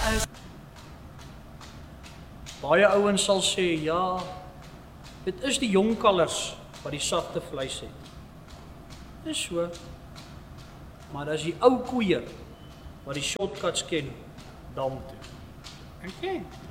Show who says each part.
Speaker 1: Baie ouens sal sê, ja, dit is die jong kalvers wat die sagte vleis het. Dis so. Maar dis die ou koeie wat die shortcuts ken, dam toe.
Speaker 2: Okay.